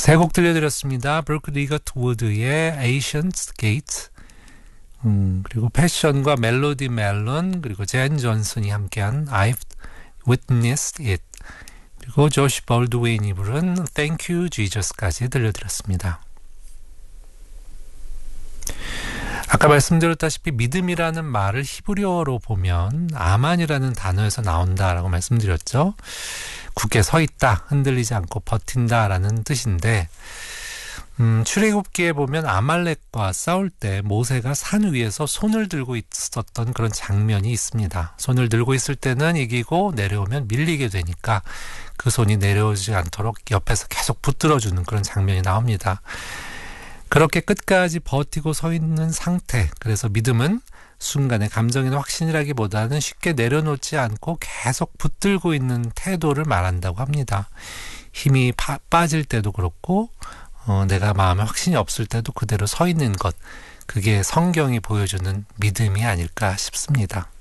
세 곡 들려드렸습니다. 브루크 리거트 우드의 Ancient Gate, 그리고 패션과 멜로디 멜론, 그리고 젠 존슨이 함께한 I've Witnessed It, 그리고 조시 볼드윈이 부른 Thank You Jesus까지 들려드렸습니다. 아까 말씀드렸다시피 믿음이라는 말을 히브리어로 보면 아만이라는 단어에서 나온다라고 말씀드렸죠. 굳게 서 있다, 흔들리지 않고 버틴다라는 뜻인데, 출애굽기에 보면 아말렉과 싸울 때 모세가 산 위에서 손을 들고 있었던 그런 장면이 있습니다. 손을 들고 있을 때는 이기고 내려오면 밀리게 되니까 그 손이 내려오지 않도록 옆에서 계속 붙들어주는 그런 장면이 나옵니다. 그렇게 끝까지 버티고 서 있는 상태, 그래서 믿음은 순간의 감정이나 확신이라기보다는 쉽게 내려놓지 않고 계속 붙들고 있는 태도를 말한다고 합니다. 힘이 빠질 때도 그렇고 내가 마음에 확신이 없을 때도 그대로 서 있는 것, 그게 성경이 보여주는 믿음이 아닐까 싶습니다.